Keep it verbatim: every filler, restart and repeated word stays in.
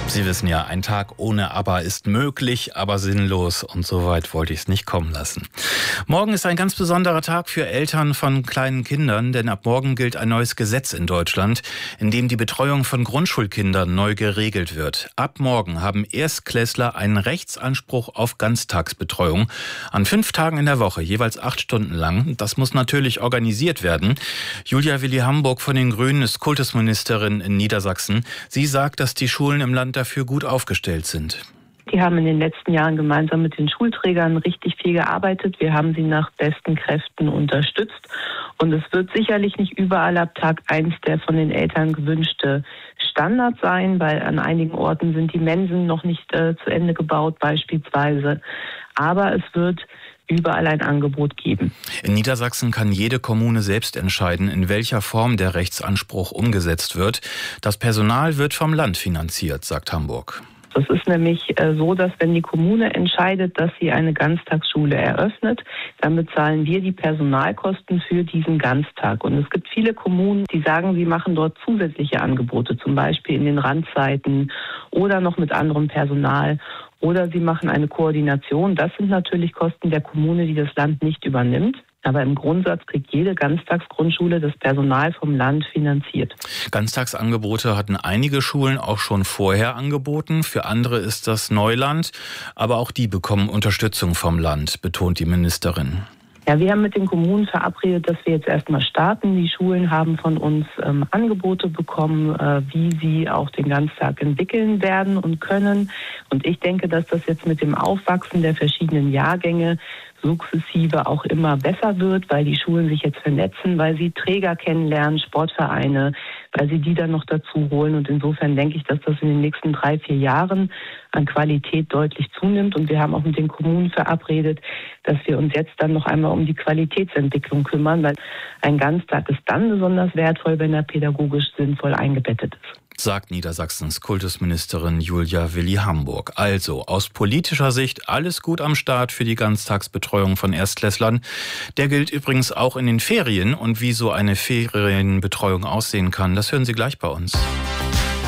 Sie wissen ja, ein Tag ohne Aber ist möglich, aber sinnlos, und so weit wollte ich es nicht kommen lassen. Morgen ist ein ganz besonderer Tag für Eltern von kleinen Kindern, denn ab morgen gilt ein neues Gesetz in Deutschland, in dem die Betreuung von Grundschulkindern neu geregelt wird. Ab morgen haben Erstklässler einen Rechtsanspruch auf Ganztagsbetreuung an fünf Tagen in der Woche, jeweils acht Stunden lang. Das muss natürlich organisiert werden. Julia Willi-Hamburg von den Grünen ist Kultusministerin in Niedersachsen. Sie sagt, dass die Schulen im Land dafür gut aufgestellt sind. Die haben in den letzten Jahren gemeinsam mit den Schulträgern richtig viel gearbeitet. Wir haben sie nach besten Kräften unterstützt. Und es wird sicherlich nicht überall ab Tag eins der von den Eltern gewünschte Standard sein, weil an einigen Orten sind die Mensen noch nicht äh, zu Ende gebaut beispielsweise. Aber es wird überall ein Angebot geben. In Niedersachsen kann jede Kommune selbst entscheiden, in welcher Form der Rechtsanspruch umgesetzt wird. Das Personal wird vom Land finanziert, sagt Hamburg. Es ist nämlich so, dass wenn die Kommune entscheidet, dass sie eine Ganztagsschule eröffnet, dann bezahlen wir die Personalkosten für diesen Ganztag. Und es gibt viele Kommunen, die sagen, sie machen dort zusätzliche Angebote, zum Beispiel in den Randzeiten oder noch mit anderem Personal. Oder sie machen eine Koordination. Das sind natürlich Kosten der Kommune, die das Land nicht übernimmt. Aber im Grundsatz kriegt jede Ganztagsgrundschule das Personal vom Land finanziert. Ganztagsangebote hatten einige Schulen auch schon vorher angeboten. Für andere ist das Neuland. Aber auch die bekommen Unterstützung vom Land, betont die Ministerin. Ja, wir haben mit den Kommunen verabredet, dass wir jetzt erstmal starten. Die Schulen haben von uns ähm, Angebote bekommen, äh, wie sie auch den Ganztag entwickeln werden und können. Und ich denke, dass das jetzt mit dem Aufwachsen der verschiedenen Jahrgänge sukzessive auch immer besser wird, weil die Schulen sich jetzt vernetzen, weil sie Träger kennenlernen, Sportvereine, weil sie die dann noch dazu holen. Und insofern denke ich, dass das in den nächsten drei, vier Jahren an Qualität deutlich zunimmt. Und wir haben auch mit den Kommunen verabredet, dass wir uns jetzt dann noch einmal um die Qualitätsentwicklung kümmern, weil ein Ganztag ist dann besonders wertvoll, wenn er pädagogisch sinnvoll eingebettet ist. Sagt Niedersachsens Kultusministerin Julia Willi-Hamburg. Also aus politischer Sicht alles gut am Start für die Ganztagsbetreuung von Erstklässlern. Der gilt übrigens auch in den Ferien. Und wie so eine Ferienbetreuung aussehen kann, das hören Sie gleich bei uns.